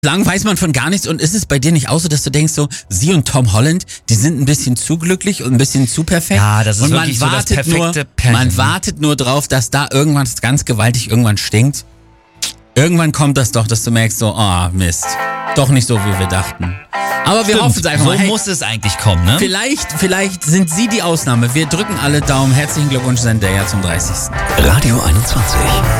Lang weiß man von gar nichts und ist es bei dir nicht auch so, dass du denkst so, sie und Tom Holland, die sind ein bisschen zu glücklich und ein bisschen zu perfekt. Ja, das ist und wirklich so das perfekte Pärchen. Man wartet nur drauf, dass da irgendwas ganz gewaltig irgendwann stinkt. Irgendwann kommt das doch, dass du merkst so, oh Mist, doch nicht so, wie wir dachten. Aber wir hoffen es einfach mal. So muss es eigentlich kommen, ne? Vielleicht sind sie die Ausnahme. Wir drücken alle Daumen. Herzlichen Glückwunsch, Zendaya zum 30. Radio 21.